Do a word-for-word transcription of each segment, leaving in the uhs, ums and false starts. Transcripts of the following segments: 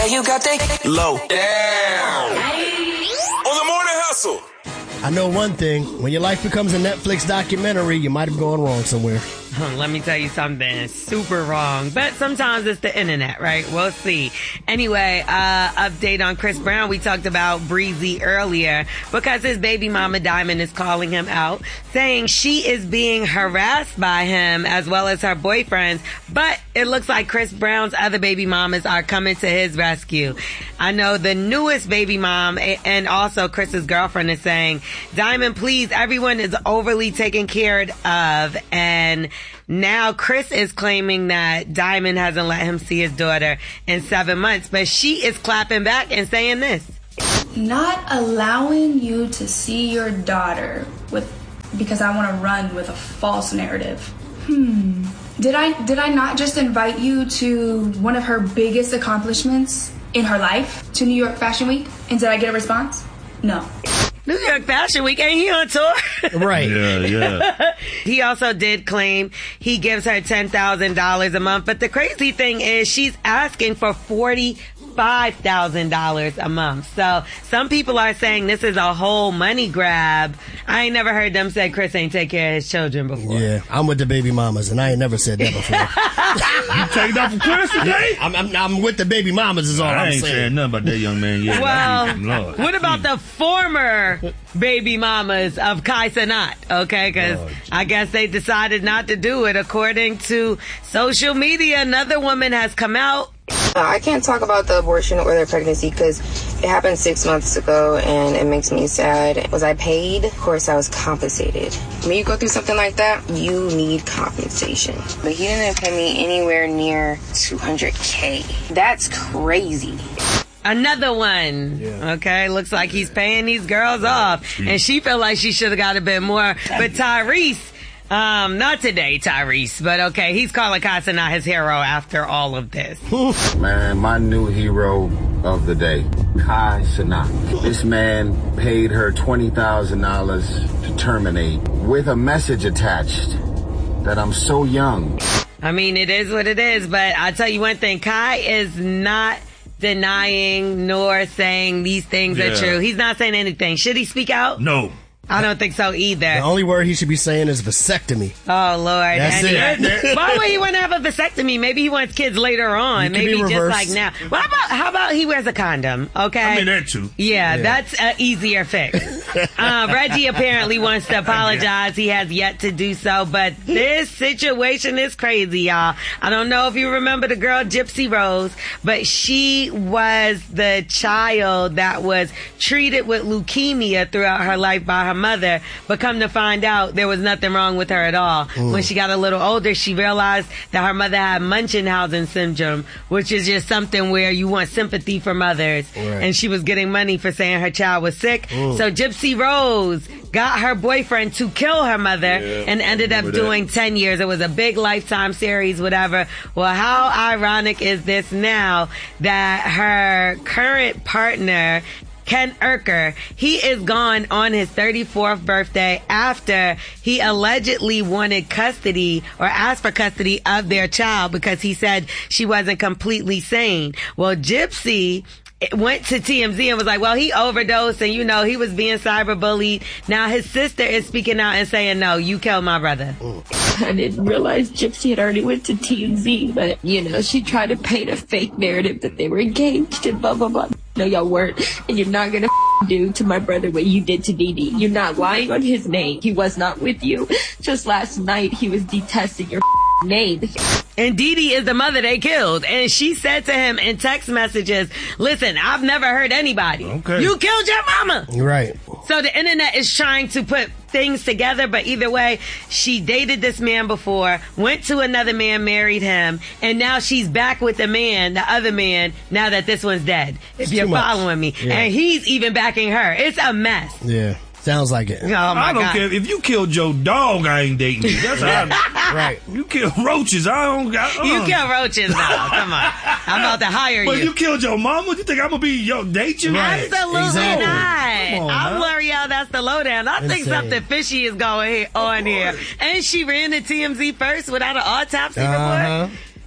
Yeah, you got that low down. On the morning hustle. I know one thing. When your life becomes a Netflix documentary, you might have gone wrong somewhere. Let me tell you something super wrong. But sometimes it's the internet, right? We'll see. Anyway, uh, update on Chris Brown. We talked about Breezy earlier because his baby mama Diamond is calling him out, saying she is being harassed by him as well as her boyfriends. But it looks like Chris Brown's other baby mamas are coming to his rescue. I know the newest baby mom and also Chris's girlfriend is saying, Diamond, please, everyone is overly taken care of. And now Chris is claiming that Diamond hasn't let him see his daughter in seven months, but she is clapping back and saying this. Not allowing you to see your daughter with because I want to run with a false narrative. Hmm. Did I did I not just invite you to one of her biggest accomplishments in her life, to New York Fashion Week? And did I get a response? No. New York Fashion Week, ain't he on tour? Right. Yeah, yeah. He also did claim he gives her ten thousand dollars a month. But the crazy thing is she's asking for forty-five thousand dollars a month. So some people are saying this is a whole money grab. I ain't never heard them say Chris ain't take care of his children before. Yeah, I'm with the baby mamas, and I ain't never said that before. You taking up for Chris today? I'm, I'm, I'm with the baby mamas is all I I'm ain't saying. saying nothing about that young man yet. Well, Lord. what about the former baby mamas of Kai Cenat? Okay, because I guess they decided not to do it. According to social media, another woman has come out. I can't talk about the abortion or the pregnancy because it happened six months ago and it makes me sad. Was I paid? Of course I was compensated. When you go through something like that, you need compensation. But he didn't pay me anywhere near two hundred K. That's crazy. Another one. Yeah. Okay, looks like he's paying these girls off. And she felt like she should have got a bit more. But Tyrese, um, not today, Tyrese, but okay, he's calling Kai Cenat his hero after all of this. Man, my new hero of the day, Kai Cenat. This man paid her twenty thousand dollars to terminate with a message attached that I'm so young. I mean, it is what it is, but I'll tell you one thing, Kai is not denying nor saying these things yeah. are true. He's not saying anything. Should he speak out? No. I don't think so either. The only word he should be saying is vasectomy. Oh, Lord. That's and it. He, why would he want to have a vasectomy? Maybe he wants kids later on. Maybe just like now. Well, how about, how about he wears a condom? Okay. I mean, that too. Yeah, yeah. That's an easier fix. uh, Reggie apparently wants to apologize. He has yet to do so, but this situation is crazy, y'all. I don't know if you remember the girl Gypsy Rose, but she was the child that was treated with leukemia throughout her life by her mother, but come to find out there was nothing wrong with her at all. Mm. When she got a little older, she realized that her mother had Munchausen syndrome, which is just something where you want sympathy for mothers. Right. And she was getting money for saying her child was sick. Mm. So Gypsy Rose got her boyfriend to kill her mother yeah, and ended up doing that. ten years. It was a big Lifetime series, whatever. Well, how ironic is this now that her current partner, Ken Urker, he is gone on his thirty-fourth birthday after he allegedly wanted custody or asked for custody of their child because he said she wasn't completely sane. Well, Gypsy went to T M Z and was like, well, he overdosed and, you know, he was being cyberbullied. Now his sister is speaking out and saying, no, you killed my brother. I didn't realize Gypsy had already went to T M Z, but, you know, she tried to paint a fake narrative that they were engaged and blah, blah, blah. No, y'all weren't. And you're not gonna do to my brother what you did to Dee Dee. You're not lying on his name. He was not with you. Just last night, he was detesting your name. And Dee Dee is the mother they killed. And she said to him in text messages, listen, I've never hurt anybody. Okay. You killed your mama. You're right. So the internet is trying to put things together, but either way, she dated this man before, went to another man, married him, and now she's back with the man, the other man, now that this one's dead. If It's you're too much. following me. Yeah. And he's even backing her. It's a mess. Yeah. Sounds like it. Oh, my I don't God. care. If you killed your dog, I ain't dating you. That's how I, Right. You kill roaches, I don't got uh. You kill roaches now. Come on. I'm about to hire But you. you killed your mama? You think I'm going to be your date you? Right. Absolutely Exactly. not. Come on, I'm huh? L'Oreal. That's the lowdown. I think Insane. something fishy is going he- on here. And she ran to T M Z first without an autopsy Uh-huh. report.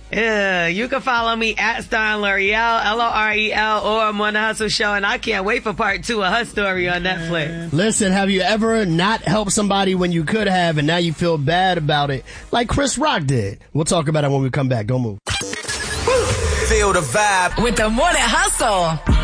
Yeah, you can follow me at Star L'Oreal, L O R E L, or I'm on the Hustle Show, and I can't wait for part two of her story on Netflix. Listen, have you ever not helped somebody when you could have, and now you feel bad about it, like Chris Rock did? We'll talk about it when we come back. Don't move. Feel the vibe with the Morning Hustle.